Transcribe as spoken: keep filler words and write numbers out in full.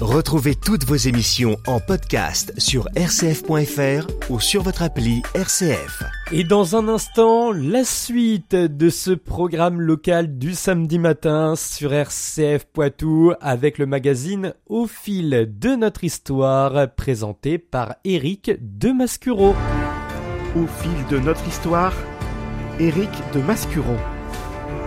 Retrouvez toutes vos émissions en podcast sur r c f point f r ou sur votre appli R C F. Et dans un instant, la suite de ce programme local du samedi matin sur R C F Poitou avec le magazine Au fil de notre histoire présenté par Éric de Mascureau. Au fil de notre histoire, Éric de Mascureau.